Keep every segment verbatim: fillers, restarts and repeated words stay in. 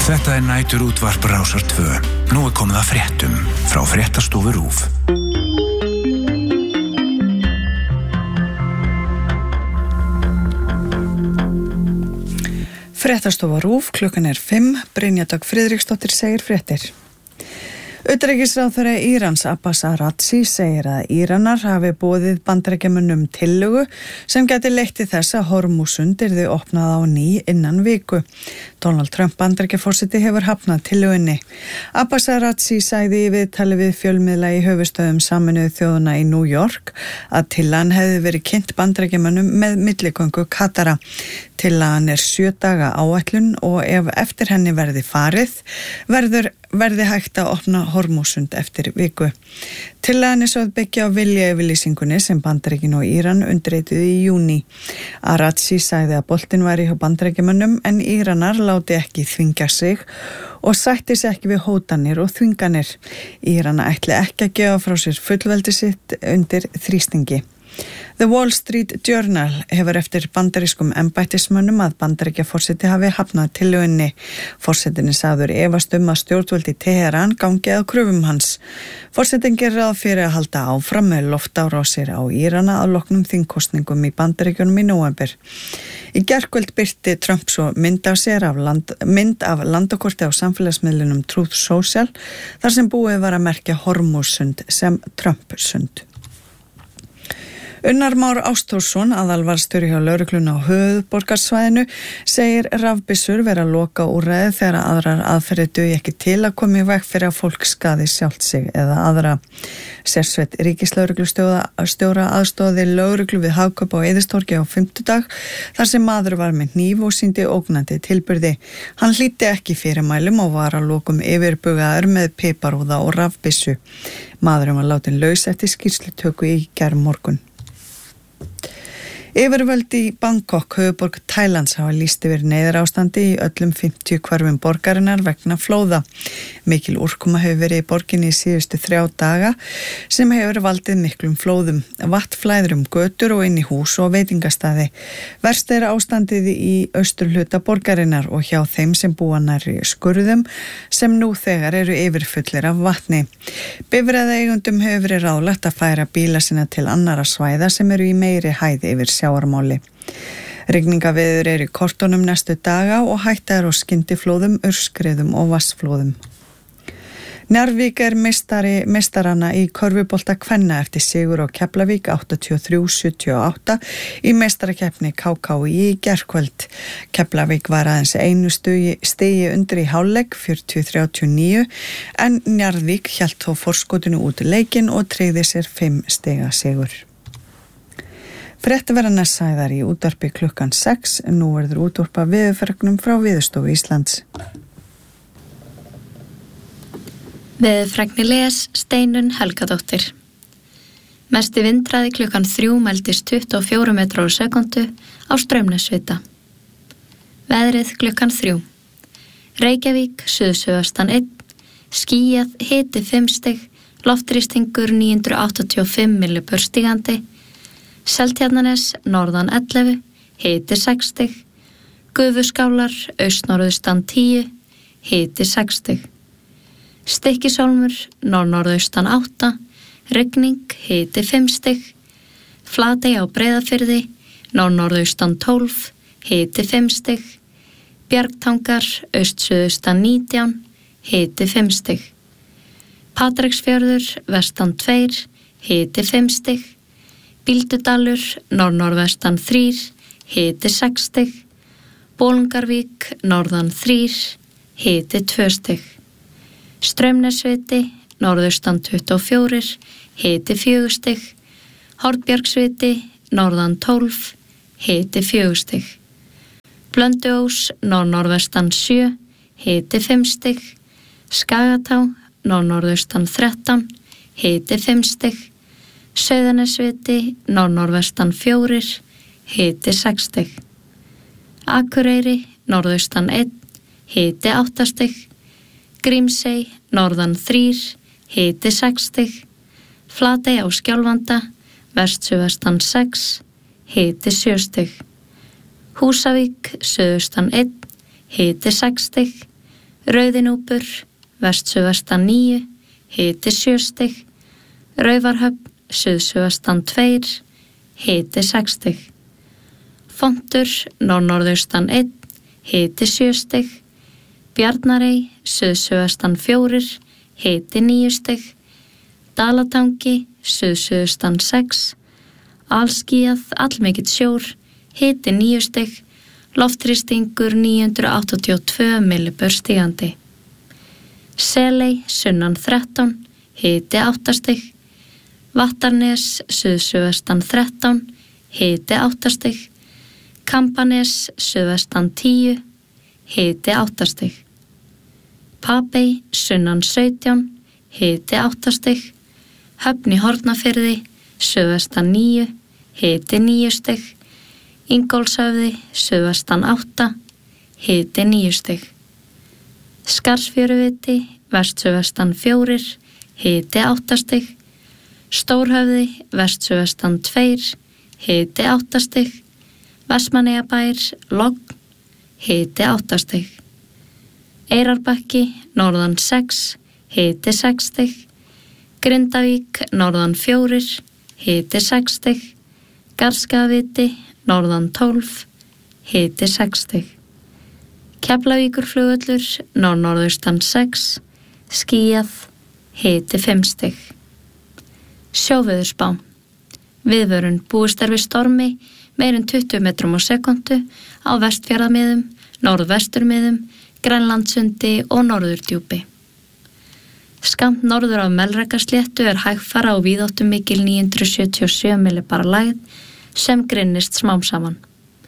Þetta er nætur útvarp Rásar tvö. Nú er komið að fréttum frá fréttastofu RÚV. Fréttastofa RÚV, klukkan er fimm, Brynja Dögg Friðriksdóttir segir fréttir. Utanríkisráðherra Írans Abbas Araghchi segir að Íranar hafi boðið Bandaríkjamönnum tillögu sem gæti leitt til þess að Hormúsund yrði opnað á ný innan viku. Donald Trump Bandaríkjaforseti hefur hafnað tillögunni. Abbas Araghchi sagði í viðtali við fjölmiðla í höfuðstöðum Sameinuðu þjóðanna í New York að tillagan hefði verið kynnt Bandaríkjamönnum með milligöngu Katara. Tillagan er sjö daga áætlun og ef eftir henni verði farið verður verði hægt að opna Hormúsund eftir viku. Tillagan er svo að byggja á viljayfirlýsingunni sem Bandaríkin og Íran undirrituðu í júní. Araghchi sagði að boltinn væri hjá Bandaríkjamönnum en Íranar láti ekki þvingja sig og sætti sig ekki við hótanir og þvinganir. Írana ætli ekki að gefa frá sér fullveldi sitt undir þrýstingi. The Wall Street Journal hefur eftir bandarískum embættismönnum að Bandaríkjaforseti hafi hafnað tillögunni. Forsetinni sagður efast um að stjórnvöld í Teheran gangi að kröfum hans. Forsetin gerir ráð fyrir að halda áfram með loftárásir á Írana að loknum þingkosningum í Bandaríkjunum í nóvember. Í gærkvöld birti Trump svo mynd af sér af, land, mynd af landakorti á samfélagsmiðlunum Truth Social þar sem búið var að merkja Hormúsund sem Trump-sund. Unnar Már Ástórsson, aðalvarðstjóri hjá lögreglunni á höfuðborgarsvæðinu, segir rafbyssur vera loka úrræði þegar aðrar aðferðir dugi ekki til að koma í veg fyrir að fólk skaði sjálft sig eða aðra. Sérsveit ríkislögreglustjóra aðstóði lögreglu við Hagkaup á Eiðistorgi á fimmtudag þar sem maður var með hníf og sýndi ógnandi tilburði. Hann hlýddi ekki fyrirmælum og var að lokum yfirbugaður með piparúða og rafbyssu. Maðurinn var látin laus eftir skýrslutöku í gærmorgun. Yfirvöld í Bangkok, höfuðborg Tælands, hafa lýst yfir neyðarástandi í öllum fimmtíu hverfum borgarinnar vegna flóða. Mikil úrkoma hefur verið í borginni í síðustu þrjá daga sem hefur valdið miklum flóðum. Vatn flæðir um götur og inn í hús og veitingastaði. Verst er ástandið í austurhluta borgarinnar og hjá þeim sem búa nærri skurðum sem nú þegar eru yfirfullir af vatni. Bifreiðaeigendum hefur verið ráðlagt að færa bíla sinna til annarra svæða sem eru í meiri hæð yfir sjávarmáli. Rigningaveður er í kortunum næstu daga og hætta er á skyndiflóðum, aurskriðum og vatnsflóðum. Njarðvík er meistari meistarana í körfubolta kvenna eftir sigur á Keflavík áttatíu og þrjú sjötíu og átta í meistarakeppni K K í í gærkvöld. Keflavík var aðeins einu stigi, stigi undir í hálfleik fjörutíu þrjátíu og níu en Njarðvík hélt þó forskotinu út í leikinn og tryggði sér fimm stiga sigur. Fréttir verða næstsæðar í útvarpi klukkan sex, nú verður útvarpa veðurfregnum frá Veðurstofu Íslands. Veðurfregni les Steinunn Helgadóttir. Mesti vindhraði klukkan þrjú mældist tuttugu og fjórir metrar á sekúndu á Straumnesvita. Veðrið klukkan þrjú. Reykjavík, suðsuðaustan einn, skýjað, hiti fimm stig, loftþrýstingur níu hundruð áttatíu og fimm millibör stigandi, Seltjarnarnes, norðan ellefu, hiti sex stig, Gufuskálar, austnorðaustan tíu, hiti sex stig. Stykkishólmur, norðnorðaustan átta, rigning, hiti fimm stig, Flatey á Breiðafirði, norðnorðaustan tólf, hiti fimm stig, Bjargtangar, austsuðaustan nítján, hiti fimm stig. Patreksfjörður, vestan tveir, hiti fimm stig, Bíldudalur, norðnorðvestan þrír, hiti sex stig, Bolungarvík, norðan þrír, hiti tvö stig. Straumnesviti, norðaustan tuttugu og fjórir, hiti fjögur stig, Hornbjargsviti, norðan tólf, hiti fjögur stig. Blönduós, norðnorðvestan sjö, hiti fimm stig, Skagatá, norðnorðaustan þrettán, hiti fimm stig, Sauðanesviti, norðnorðvestan fjórir, hiti sex stig. Akureyri, norðaustan einn, hiti átta stig, Grímsey, norðan þrír, hiti sex stig, Flatey á Skjálfanda, vestsuðvestan sex, hiti sjö stig. Húsavík, suðaustan einn, hiti sex stig, Rauðinúpur, vestsuðvestan níu, hiti sjö stig. Raufarhöfn, suðsuðvestan tveir, hiti sex stig. Fontur, norðnorðaustan einn, hiti sjö stig. Bjarnarey, suðsuðvestan fjórir, hiti níu stig. Dalatangi, suðsuðaustan sex. Alskýjað, allmikill sjór, hiti níu stig. Loftþrýstingur níu hundruð áttatíu og tvö millibör stigandi. Seley, sunnan þrettán, hiti átta stig. Vattarnes, suðsuðvestan þrettán, hiti átta stig. Kampanes, suðvestan tíu, hiti átta stig. Papey, sunnan sautján, hiti átta stig. Höfn í Hornafirði, suðvestan níu, hiti níu stig. Ingólfshöfði, suðvestan átta, hiti níu stig. Skarðsfjöruviti, vestsuðvestan fjórir, hiti átta stig. Stórhöfði, vestsuðvestan tveir, hiti átta stig. Vestmannaeyjabær, logn, hiti átta stig. Eyrarbakki, norðan sex, hiti sex stig. Grindavík, norðan fjórir, hiti sex stig. Garðskagaviti, norðan tólf, hiti sex stig. Keflavíkurflugvöllur, norðnorðaustan sex, skýjað, hiti fimm stig. Sjóveðurspá. Viðvörun, búist er við stormi, meir en tuttugu metrum á sekúndu á Vestfjarðamiðum, norðvesturmiðum, Grænlandssundi og Norðurdjúpi. Skammt norður af Melrakkasléttu er hægfara og víðáttumikil níu hundruð sjötíu og sjö millibara lægð sem grynnist smám saman.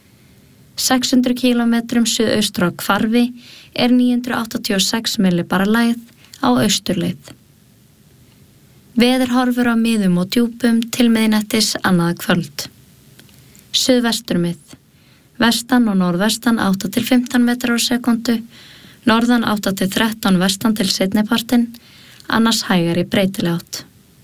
sex hundruð kílómetrum suðaustur á Hvarfi er níu hundruð áttatíu og sex millibara lægð á austurleið. Veðurhorfur á miðum og djúpum til miðnættis annað kvöld. Suðvesturmið. Vestan og norðvestan átta til fimmtán metrar á sekúndu, norðan átta til þrettán vestan til seinnipartinn, annars hægari breytileg átt.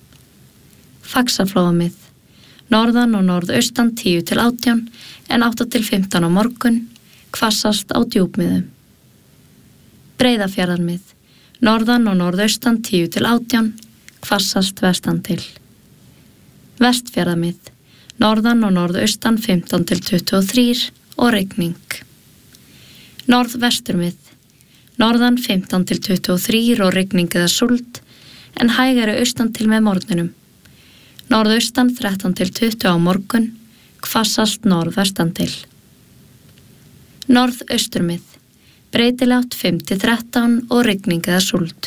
Faxaflóamið. Norðan og norðaustan tíu til átján en átta til fimmtán á morgun, hvassast á djúpmiðum. Breiðafjarðarmið. Norðan og norðaustan tíu til átján, hvassast vestan til. Vestfjarðarmið. Norðan og norðaustan fimmtán til tuttugu og þrír og rigning. Norðvesturmið. Norðan fimmtán til tuttugu og þrír og rigning eða súld, en hægari austan til með morgninum. Norðaustan þrettán til tuttugu á morgun, hvassast norðvestan til. Norðausturmið. Breytilátt fimm til þrettán og rigning eða súld.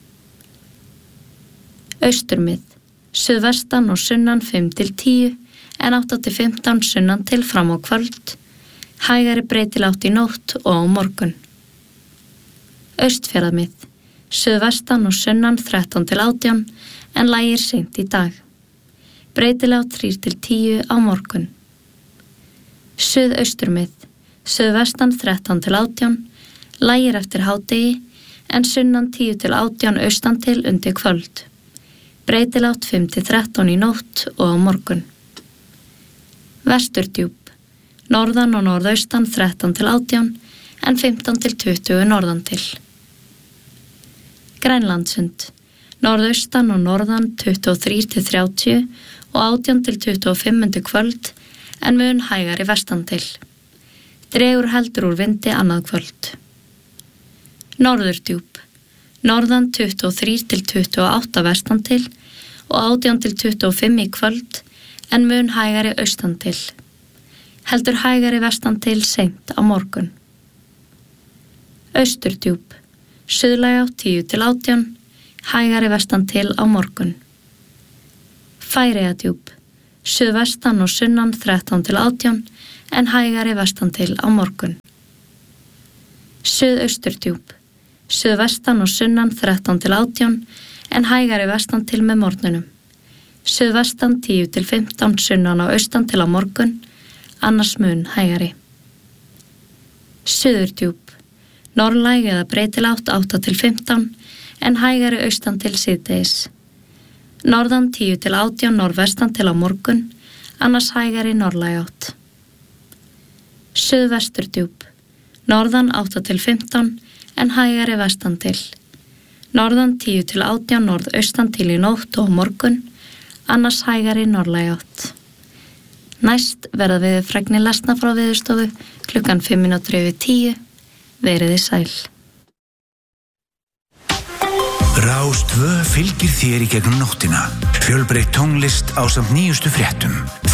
Austurmið. Suðvestan og sunnan fimm til tíu, en átta til fimmtán sunnan til fram á kvöld, hægari breytilátt í nótt og á morgun. Austfjarðamið. Suðvestan og sunnan þrettán til átján, en lægir seint í dag. Breytilátt þrír til tíu á morgun. Suðausturmið. Suðvestan þrettán til átján, lægir eftir hádegi, en sunnan tíu til átján austan til undir kvöld. Breytilátt fimm til þrettán í nótt og á morgun. Vesturdjúp. Norðan og norðaustan þrettán til átján, en fimmtán til tuttugu norðan til. Grænlandssund. Norðaustan og norðan tuttugu og þrír til þrjátíu og átján til tuttugu og fimm undir kvöld, en mun hægari vestan til. Dregur heldur úr vindi annað kvöld. Norðurdjúp. Norðan tuttugu og þrír til tuttugu og átta vestan til og átján til tuttugu og fimm í kvöld, en mun hægari austan til. Heldur hægari vestan til seint á morgun. Austurdjúp. Suðlæg átt tíu til átján, hægari vestan til á morgun. Færeyjadjúp. Suðvestan og sunnan þrettán til átján, en hægari vestan til á morgun. Suðausturdjúp. Suðvestan og sunnan þrettán til átján, en hægari vestan til með morgunum. Suðvestan tíu til fimmtán sunnan á austan til á morgun, annars mun hægari. Suðurdjúp. Norðlæg eða breytilátt átta til fimmtán, en hægari austan til síðdegis. Norðan tíu til átján norðvestan til á morgun, annars hægari norðlæg átt. Suðvesturdjúp. Norðan átta til fimmtán, en hægari vestan til. Norðan tíu til átján norðaustan til í nótt og morgun, annars hægari norðlæg átt. Næst verða við fregnir lesna frá Veðurstofu klukkan fimm mínútur yfir tíu. Veriði sæl. Rás tvö fylgir þér í gegnum nóttina. Fjölbreytt tónlist ásamt nýjustu fréttum.